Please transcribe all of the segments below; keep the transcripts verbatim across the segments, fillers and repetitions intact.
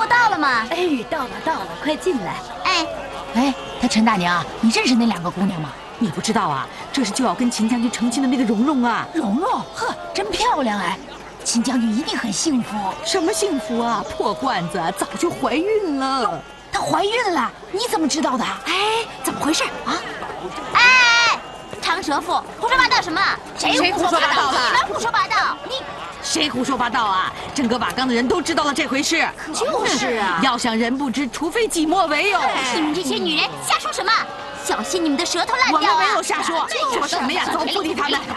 到了吗？ 哎，到了到了，快进来。 哎， 哎，他陈大娘，你认识那两个姑娘吗？ 你不知道啊，这是就要跟秦将军成亲的那个蓉蓉啊。 蓉蓉，呵，真漂亮哎！秦将军一定很幸福。 什么幸福啊？破罐子早就怀孕了。 她怀孕了？你怎么知道的？ 哎，怎么回事啊？ 哎，长舌妇，胡说八道什么？ 谁胡说八道了？ 你们胡说八道！你谁胡说八道啊？整个瓦岗的人都知道了这回事。 就是啊， 要想人不知，除非己莫为哦。 你们这些女人瞎说什么？小心你们的舌头烂掉啊！ 我们没有瞎说，说什么呀？走，不理他们。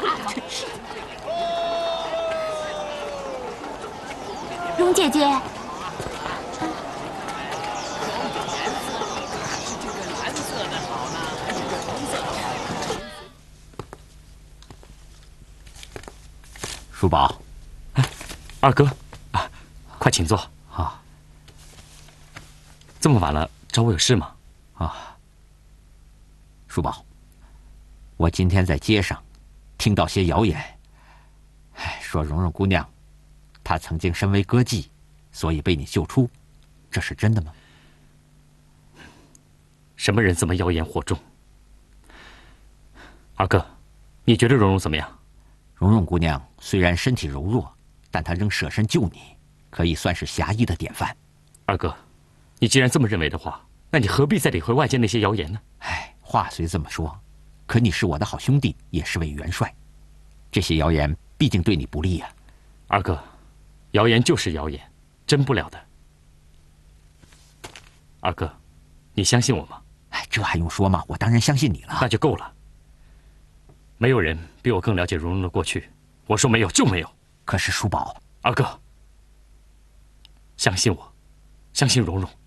蓉姐姐， 叔宝， 哎，二哥，啊，快请坐啊。 这么晚了，找我有事吗？ 啊，叔宝，我今天在街上听到些谣言，哎，说蓉蓉姑娘，她曾经身为歌妓，所以被你救出，这是真的吗？ 什么人这么妖言惑众？二哥，你觉得蓉蓉怎么样？ 蓉蓉姑娘虽然身体柔弱，但她仍舍身救你，可以算是侠义的典范。 二哥，你既然这么认为的话，那你何必再理会外界那些谣言呢？ 哎，话虽这么说，可你是我的好兄弟，也是位元帅，这些谣言毕竟对你不利啊。 二哥，谣言就是谣言，真不了的。二哥，你相信我吗？ 哎，这还用说吗？我当然相信你了。 那就够了。没有人比我更了解蓉蓉的过去。我说没有就没有。 可是叔宝， 二哥，相信我，相信蓉蓉。